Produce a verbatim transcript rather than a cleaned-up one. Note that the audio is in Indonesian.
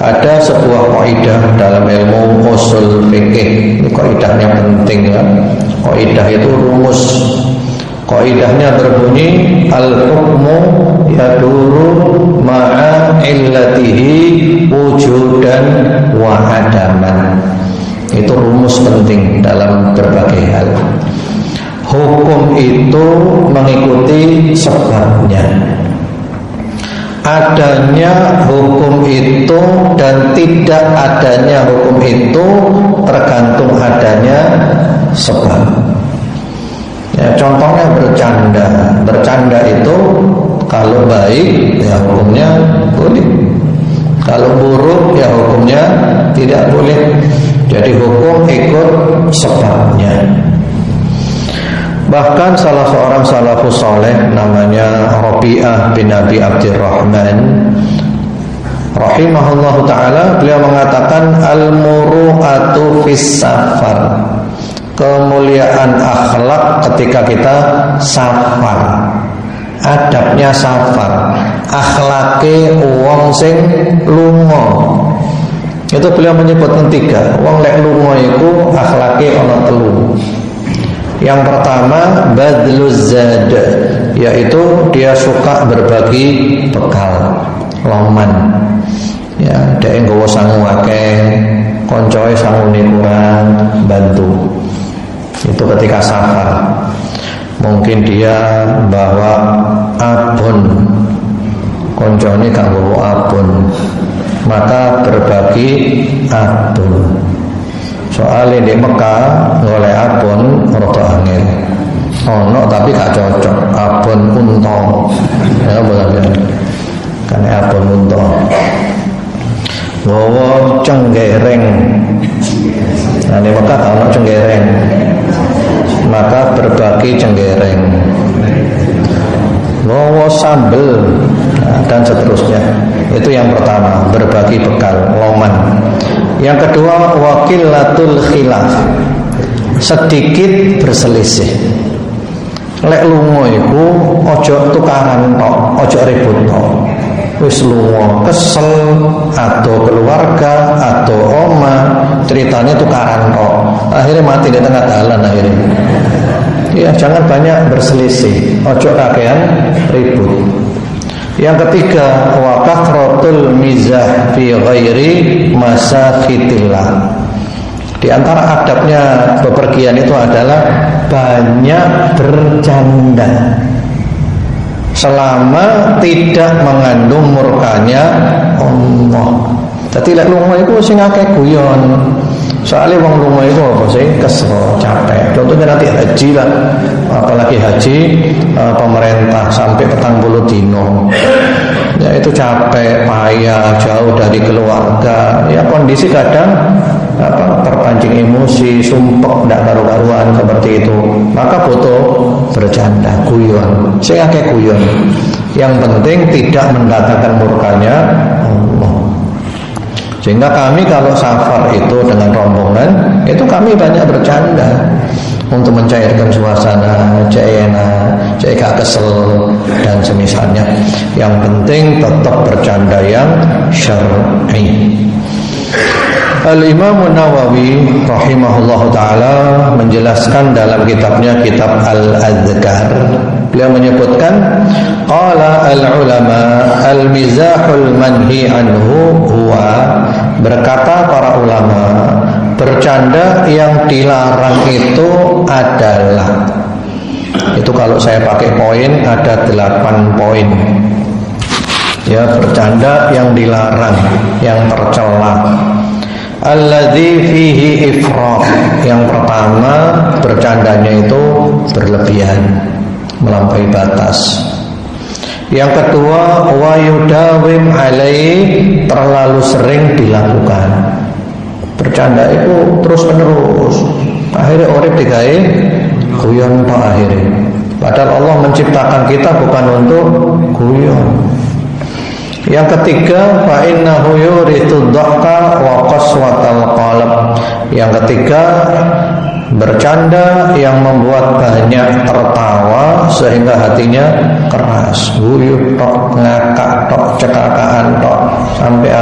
Ada sebuah kaidah dalam ilmu usul fikih. Ini kaidahnya penting ya. Kaidah itu rumus. Kaidahnya berbunyi al-hukmu yaduru ma'a illatihi wujudan wa adaman. Itu rumus penting dalam berbagai hal. Hukum itu mengikuti sebabnya. Adanya hukum itu dan tidak adanya hukum itu tergantung adanya sebab. Ya, contohnya bercanda. Bercanda itu kalau baik ya hukumnya boleh. Kalau buruk ya hukumnya tidak boleh. Jadi hukum ikut sebabnya. Bahkan salah seorang salafus saleh namanya Rabi'ah bin Abi Abdurrahman rahimahullahu ta'ala, beliau mengatakan al-muru'atu fis safar, kemuliaan akhlak ketika kita safar, adabnya safar, akhlake wong sing lunga. Itu beliau menyebutkan tiga. Wong lek lunga iku akhlake ana telu. Yang pertama badluz zad, yaitu dia suka berbagi bekal, loman. Ya, dhek nggawa sangu akeh, koncoe sangune kurang, bantu. Itu ketika safar. Mungkin dia bawa abon, koncone gak nggawa abon, maka berbagi abon. Soalnya di Mekah oleh abon rada angel. Ono tapi gak cocok, abon unta. Ya boleh. Kan abon unta. Bawa cenggereng. Nah di Mekah ono cenggereng. Maka berbagi cenggereng. Bawa sambel, nah, dan seterusnya. Itu yang pertama, berbagi bekal, loman. Yang kedua wakilatul khilaf, sedikit berselisih. Lek lunga iku ojo tukaran tok, ojo ribut tok. Wis lunga kesel atau keluarga atau oma, ceritanya tukaran tok. Akhirnya mati di tengah jalan akhirnya. Ya jangan banyak berselisih, ojo kakean ribut. Yang ketiga wa kathratul mizah fi ghairi masakitillah. Di antara adabnya bepergian itu adalah banyak bercanda selama tidak mengandung murkanya Allah. Dadi lek lunga iku sing akeh guyon. Soalnya wong lunga itu apa sih? Kesel, capek. Contohnya nanti haji lah, apalagi haji uh, pemerintah sampai petang puluh dino. Ya itu capek, payah, jauh dari keluarga. Ya kondisi kadang apa terpancing emosi, sumpek, tidak karu-karuan seperti itu. Maka butuh bercanda, guyon. Saya kayak guyon. Yang penting tidak mendatangkan murkanya Allah. Sehingga kami kalau safar itu dengan rombongan, itu kami banyak bercanda untuk mencairkan suasana, cek enak, cek gak kesel dan semisalnya. Yang penting tetap bercanda yang syar'i. Al-Imam Nawawi rahimahullahu ta'ala menjelaskan dalam kitabnya Kitab Al-Adhkar. Beliau menyebutkan qala al-ulama al-mizahul manhi anhu huwa, berkata para ulama, bercanda yang dilarang itu adalah, itu kalau saya pakai poin ada delapan poin. Ya, bercanda yang dilarang, yang tercela. Alladzi fihi ifrat. Yang pertama, bercandanya itu berlebihan, melampaui batas. Yang kedua, wa yudawim alaihi, terlalu sering dilakukan. Bercanda itu terus menerus. Akhirnya urip digawe guyon tok akhirnya. Padahal Allah menciptakan kita bukan untuk guyon. Yang ketiga, fa innahu yurithu dhaqqa wa qaswatal qalb. Yang ketiga, bercanda yang membuat banyak tertawa sehingga hatinya keras, guyub tok, ngakak tok, cekakaan tok, sampai